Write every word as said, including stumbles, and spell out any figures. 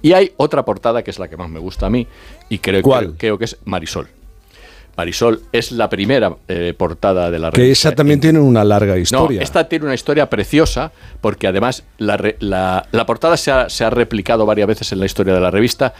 Y hay otra portada que es la que más me gusta a mí, y creo, ¿Cuál? creo, creo que es Marisol. Marisol es la primera eh, portada de la revista. Que esa también tiene una larga historia. No, esta tiene una historia preciosa, porque además la, re, la, la portada se ha, se ha replicado varias veces en la historia de la revista,